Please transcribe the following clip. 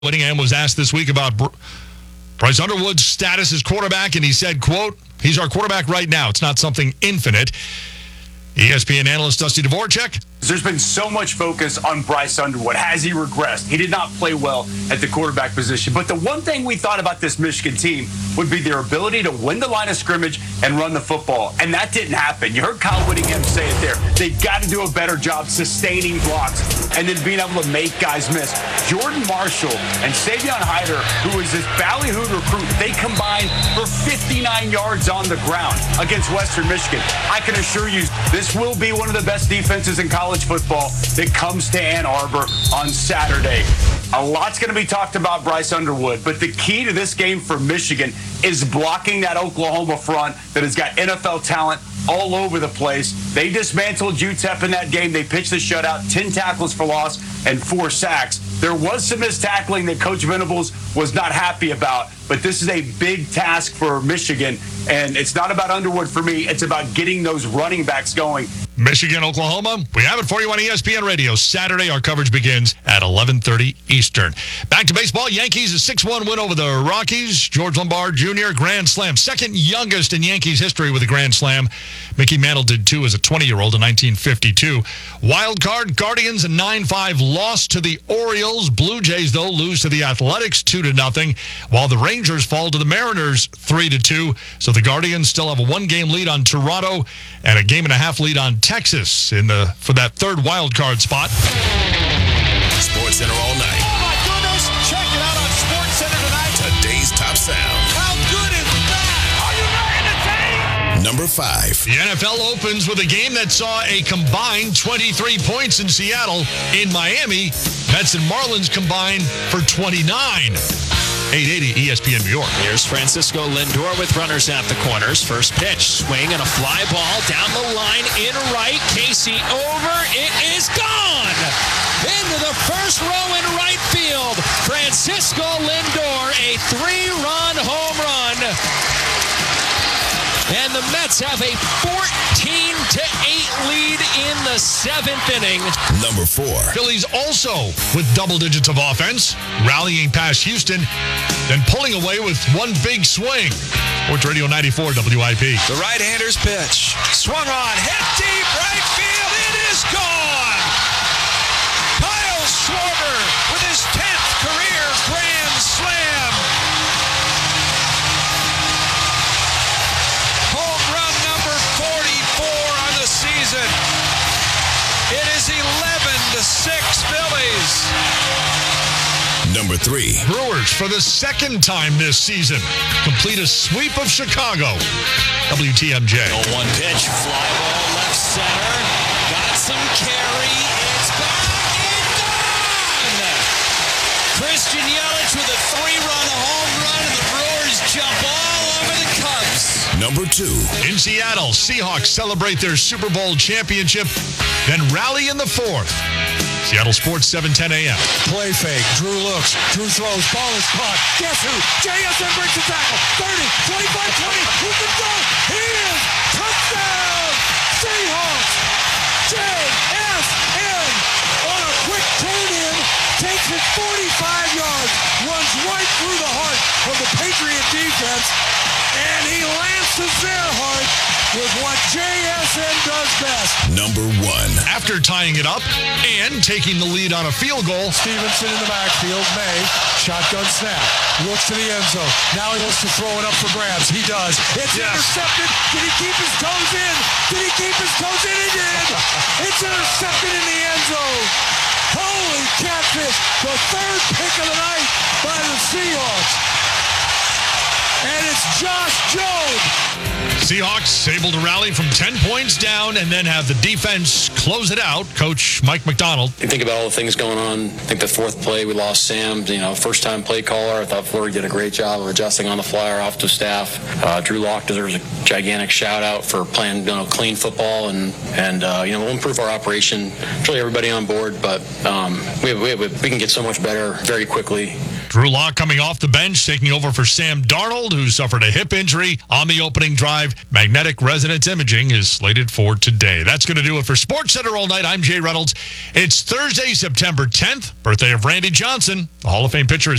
Whittingham was asked this week about Bryce Underwood's status as quarterback, and he said, quote, "He's our quarterback right now. It's not something infinite." ESPN analyst Dusty Dvorak. There's been so much focus on Bryce Underwood. Has he regressed? He did not play well at the quarterback position. But the one thing we thought about this Michigan team would be their ability to win the line of scrimmage and run the football. And that didn't happen. You heard Kyle Whittingham say it there. They've got to do a better job sustaining blocks and then being able to make guys miss. Jordan Marshall and Savion Hyder, who is this ballyhooed recruit, they combined for 59 yards on the ground against Western Michigan. I can assure you this will be one of the best defenses in college football that comes to Ann Arbor on Saturday. A lot's going to be talked about Bryce Underwood, but the key to this game for Michigan is blocking that Oklahoma front that has got NFL talent all over the place. They dismantled UTEP in that game. They pitched the shutout, 10 tackles for loss and 4 sacks. There was some missed tackling that Coach Venables was not happy about, but this is a big task for Michigan, and it's not about Underwood for me. It's about getting those running backs going. Michigan, Oklahoma. We have it for you on ESPN Radio. Saturday, our coverage begins at 11:30 Eastern. Back to baseball. Yankees, a 6-1 win over the Rockies. George Lombard Jr., grand slam. Second youngest in Yankees history with a grand slam. Mickey Mantle did too as a 20-year-old in 1952. Wild card, Guardians, a 9-5 loss to the Orioles. Blue Jays, though, lose to the Athletics 2-0, while the Rangers fall to the Mariners 3-2. So the Guardians still have a 1-game lead on Toronto and a 1.5 lead on Texas for that third wild card spot. Sports Center all night. Oh my goodness! Check it out on Sports Center tonight. Today's top sound. How good is that? Are you not entertained? Number 5. The NFL opens with a game that saw a combined 23 points in Seattle. In Miami, Mets and Marlins combined for 29. 880 ESPN New York. Here's Francisco Lindor with runners at the corners. First pitch, swing and a fly ball down the line in right. Casey over. It is gone. Into the first row in right field. Francisco Lindor, a 3-run home run. And the Mets have a 14-8 lead in the 7th inning. Number 4. Phillies also with double digits of offense, rallying past Houston, then pulling away with one big swing. Sports Radio 94 WIP. The right-hander's pitch. Swung on. Hit deep right field. It is gone. Kyle Schwarber with his 10th career grand slam. Home run number 44 on the season. It is 11-6 Phillies. Number 3. Brewers, for the second time this season, complete a sweep of Chicago. WTMJ. 0-1 pitch, fly ball left center. Got some carry. It's back and gone. Christian Yelich with a 3-run home run, and the Brewers jump all over the Cubs. Number 2. In Seattle, Seahawks celebrate their Super Bowl championship, then rally in the 4th. Seattle Sports 7:10 a.m. Play fake. Drew looks. Drew throws. Ball is caught. Guess who? JSN breaks the tackle. 30, 25, 20. Who can go? He is. Touchdown. Seahawks. JSN on a quick turn in. Takes it 45 yards. Runs right through the heart of the Patriot defense. And he lances their heart with what JSN does best. Number 1. After tying it up and taking the lead on a field goal, Stevenson in the backfield. May. Shotgun snap. Looks to the end zone. Now he looks to throw it up for grabs. He does. It's intercepted. Did he keep his toes in? Did he keep his toes in? He did. It's intercepted in the end zone. Holy catfish. The 3rd pick of the night by the Seahawks. And it's Josh Jobe. Seahawks able to rally from 10 points down and then have the defense close it out. Coach Mike McDonald. You think about all the things going on. I think the 4th play, we lost Sam, first-time play caller. I thought Fleury did a great job of adjusting on the fly. Our offensive staff. Drew Lock deserves a gigantic shout-out for playing clean football, and we'll improve our operation. Really everybody on board, but we can get so much better very quickly. Drew Lock coming off the bench, taking over for Sam Darnold, who suffered a hip injury on the opening drive. Magnetic resonance imaging is slated for today. That's going to do it for SportsCenter All Night. I'm Jay Reynolds. It's Thursday, September 10th, birthday of Randy Johnson. The Hall of Fame pitcher is